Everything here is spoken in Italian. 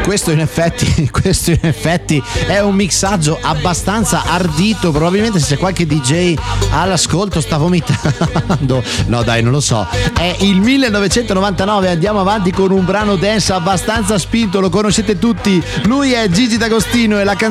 Questo in effetti è un mixaggio abbastanza ardito. Probabilmente se c'è qualche DJ all'ascolto sta vomitando. No dai, non lo so. È il 1999, andiamo avanti con un brano dance abbastanza spinto, lo conoscete tutti. Lui è Gigi D'Agostino e la canzone